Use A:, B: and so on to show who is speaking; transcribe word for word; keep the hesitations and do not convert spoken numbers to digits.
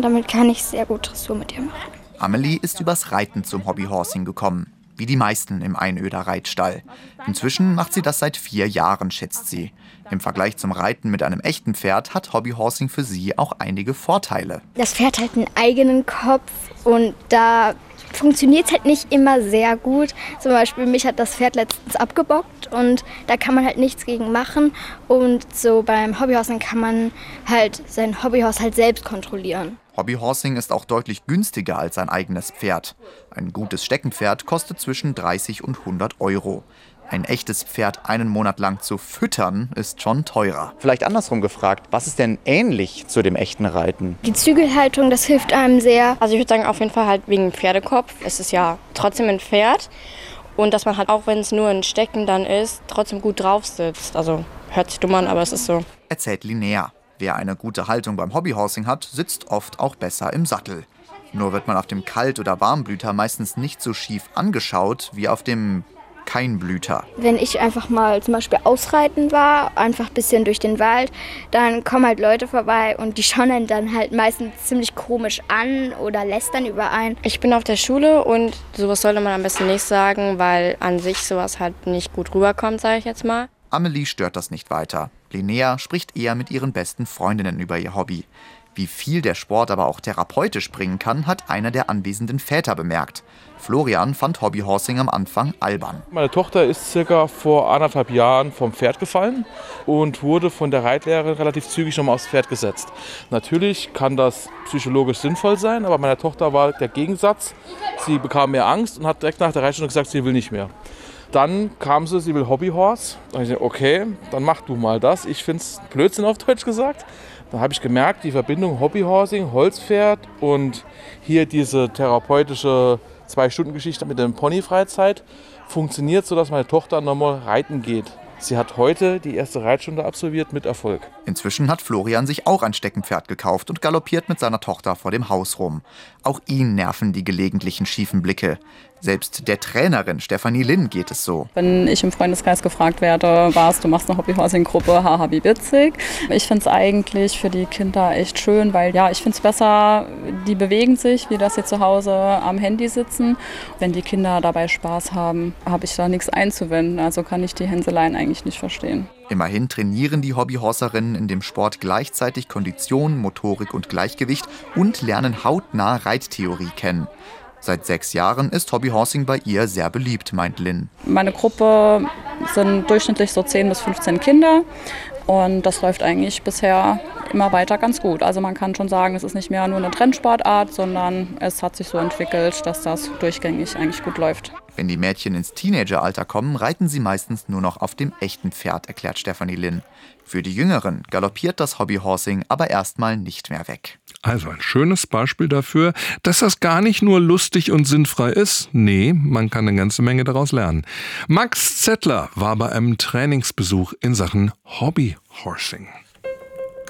A: und damit kann ich sehr gut Dressur mit ihr machen.
B: Amelie ist übers Reiten zum Hobbyhorsing gekommen. Wie die meisten im Einöder Reitstall. Inzwischen macht sie das seit vier Jahren, schätzt sie. Im Vergleich zum Reiten mit einem echten Pferd hat Hobbyhorsing für sie auch einige Vorteile.
A: Das Pferd hat einen eigenen Kopf und da funktioniert es halt nicht immer sehr gut. Zum Beispiel mich hat das Pferd letztens abgebockt und da kann man halt nichts gegen machen. Und so beim Hobbyhorsing kann man halt sein Hobbyhorse halt selbst kontrollieren.
B: Hobbyhorsing ist auch deutlich günstiger als ein eigenes Pferd. Ein gutes Steckenpferd kostet zwischen dreißig und hundert Euro. Ein echtes Pferd einen Monat lang zu füttern, ist schon teurer.
C: Vielleicht andersrum gefragt, was ist denn ähnlich zu dem echten Reiten?
A: Die Zügelhaltung, das hilft einem sehr.
D: Also ich würde sagen, auf jeden Fall halt wegen dem Pferdekopf. Es ist ja trotzdem ein Pferd. Und dass man halt, auch wenn es nur ein Stecken dann ist, trotzdem gut drauf sitzt. Also hört sich dumm an, aber es ist so.
B: Erzählt Linnea. Wer eine gute Haltung beim Hobbyhorsing hat, sitzt oft auch besser im Sattel. Nur wird man auf dem Kalt- oder Warmblüter meistens nicht so schief angeschaut wie auf dem Keinblüter.
A: Wenn ich einfach mal zum Beispiel ausreiten war, einfach ein bisschen durch den Wald, dann kommen halt Leute vorbei und die schauen einen dann halt meistens ziemlich komisch an oder lästern über einen.
D: Ich bin auf der Schule und sowas sollte man am besten nicht sagen, weil an sich sowas halt nicht gut rüberkommt, sage ich jetzt mal.
B: Amelie stört das nicht weiter. Linnea spricht eher mit ihren besten Freundinnen über ihr Hobby. Wie viel der Sport aber auch therapeutisch bringen kann, hat einer der anwesenden Väter bemerkt. Florian fand Hobbyhorsing am Anfang albern.
E: Meine Tochter ist circa vor anderthalb Jahren vom Pferd gefallen und wurde von der Reitlehrerin relativ zügig nochmal aufs Pferd gesetzt. Natürlich kann das psychologisch sinnvoll sein, aber meiner Tochter war der Gegensatz. Sie bekam mehr Angst und hat direkt nach der Reitstunde gesagt, sie will nicht mehr. Dann kam sie, sie will Hobbyhorse. Dann habe ich gesagt, okay, dann mach du mal das. Ich finde es Blödsinn auf Deutsch gesagt. Dann habe ich gemerkt, die Verbindung Hobbyhorsing, Holzpferd und hier diese therapeutische Zwei-Stunden-Geschichte mit der Ponyfreizeit funktioniert, sodass meine Tochter nochmal reiten geht. Sie hat heute die erste Reitstunde absolviert mit Erfolg.
B: Inzwischen hat Florian sich auch ein Steckenpferd gekauft und galoppiert mit seiner Tochter vor dem Haus rum. Auch ihn nerven die gelegentlichen schiefen Blicke. Selbst der Trainerin Stefanie Linn geht es so.
F: Wenn ich im Freundeskreis gefragt werde, was, du machst eine Hobbyhorsing-Gruppe, haha, wie witzig. Ich finde es eigentlich für die Kinder echt schön, weil ja, ich finde es besser, die bewegen sich, wie dass sie zu Hause am Handy sitzen. Wenn die Kinder dabei Spaß haben, habe ich da nichts einzuwenden. Also kann ich die Hänseleien eigentlich nicht verstehen.
B: Immerhin trainieren die Hobbyhorserinnen in dem Sport gleichzeitig Kondition, Motorik und Gleichgewicht und lernen hautnah Reittheorie kennen. Seit sechs Jahren ist Hobbyhorsing bei ihr sehr beliebt, meint Linn.
F: Meine Gruppe sind durchschnittlich so zehn bis fünfzehn Kinder und das läuft eigentlich bisher immer weiter ganz gut. Also man kann schon sagen, es ist nicht mehr nur eine Trendsportart, sondern es hat sich so entwickelt, dass das durchgängig eigentlich gut läuft.
B: Wenn die Mädchen ins Teenageralter kommen, reiten sie meistens nur noch auf dem echten Pferd, erklärt Stefanie Linn. Für die Jüngeren galoppiert das Hobbyhorsing aber erstmal nicht mehr weg.
G: Also ein schönes Beispiel dafür, dass das gar nicht nur lustig und sinnfrei ist. Nee, man kann eine ganze Menge daraus lernen. Max Zettler war bei einem Trainingsbesuch in Sachen Hobbyhorsing.